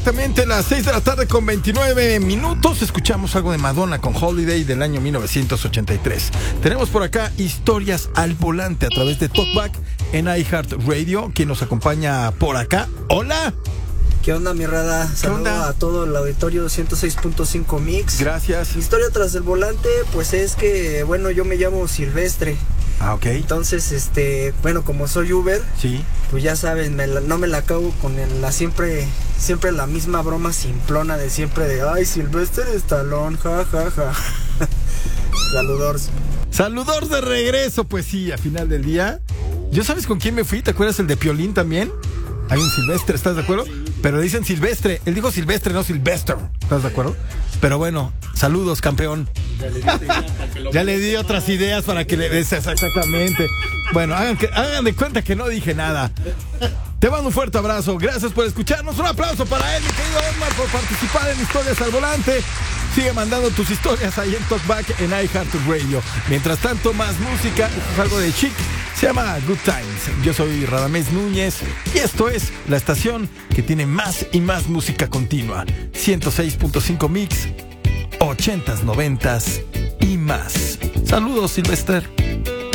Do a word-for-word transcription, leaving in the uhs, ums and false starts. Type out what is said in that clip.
Exactamente las seis de la tarde con veintinueve minutos. Escuchamos algo de Madonna con Holiday del año mil novecientos ochenta y tres. Tenemos por acá historias al volante a través de Talkback en iHeartRadio. Quien nos acompaña por acá. Hola. ¿Qué onda, mi Rada? Saludo a todo el auditorio ciento seis punto cinco Mix. Gracias. Historia tras el volante, pues es que, bueno, yo me llamo Silvestre. Ah, ok. Entonces, este, bueno, como soy Uber, sí, pues ya saben, me la, no me la acabo con el, la siempre, siempre la misma broma simplona de siempre de, ay, Silvestre Stallone, ja, ja, ja. Saludors. Saludors de regreso, pues sí, a final del día. ¿Yo sabes con quién me fui? ¿Te acuerdas el de Piolín también? Hay un Silvestre, ¿estás de acuerdo? Pero le dicen Silvestre. Él dijo Silvestre, no Silvestre. ¿Estás de acuerdo? Pero bueno, saludos, campeón. Ya le, ya le di otras ideas para que le des exactamente. Bueno, hagan, que, hagan de cuenta que no dije nada. Te mando un fuerte abrazo. Gracias por escucharnos. Un aplauso para él, mi querido Omar, por participar en Historias al Volante. Sigue mandando tus historias ahí en Talkback en iHeartRadio. Mientras tanto, más música. Esto es algo de Chic. Se llama Good Times. Yo soy Radamés Núñez y esto es la estación que tiene más y más música continua. ciento seis punto cinco Mix, ochentas, noventas y más. Saludos, Silvestre.